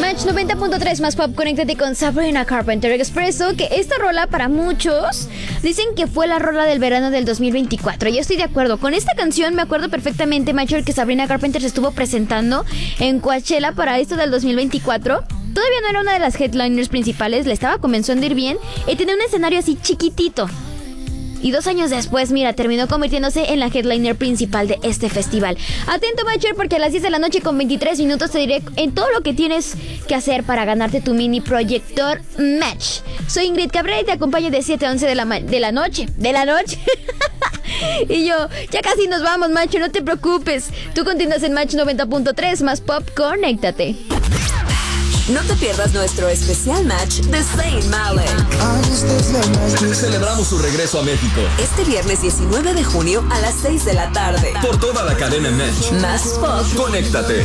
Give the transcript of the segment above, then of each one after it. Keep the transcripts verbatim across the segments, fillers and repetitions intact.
Match noventa punto tres más pop, conéctate con Sabrina Carpenter Expresso, que esta rola para muchos dicen que fue la rola del verano del dos mil veinticuatro. Yo estoy de acuerdo con esta canción. Me acuerdo perfectamente, Macho, que Sabrina Carpenter se estuvo presentando en Coachella para esto del dos mil veinticuatro. Todavía no era una de las headliners principales, le estaba comenzando a ir bien y tenía un escenario así chiquitito. Y dos años después, mira, terminó convirtiéndose en la headliner principal de este festival. Atento, Matcher, porque a las diez de la noche con veintitrés minutos te diré en todo lo que tienes que hacer para ganarte tu mini proyector Match. Soy Ingrid Cabrera y te acompaño de siete a once de la, ma- de la noche. De la noche. Y yo, ya casi nos vamos, Macho, no te preocupes. Tú continúas en Match noventa punto tres más pop, conéctate. No te pierdas nuestro especial match de Zayn Malik. Celebramos su regreso a México Este viernes diecinueve de junio a las seis de la tarde. por toda la cadena Match. Más pop. Conéctate.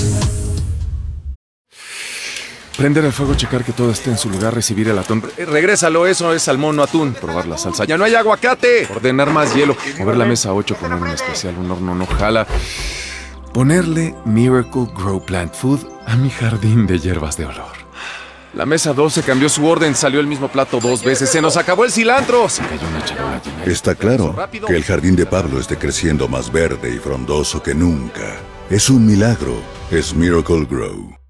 Prender el fuego, checar que todo esté en su lugar, recibir el atún. Eh, Regrésalo, eso es salmón, no atún. Probar la salsa. ¡Ya no hay aguacate! Ordenar más hielo. Mover la mesa a ocho, poner un especial, un horno no jala. Ponerle Miracle Grow Plant Food a mi jardín de hierbas de olor. La mesa doce cambió su orden, salió el mismo plato dos veces. ¡Se nos acabó el cilantro! Se cayó una charola llena de- Está claro que el jardín de Pablo esté creciendo más verde y frondoso que nunca. Es un milagro. Es Miracle Grow.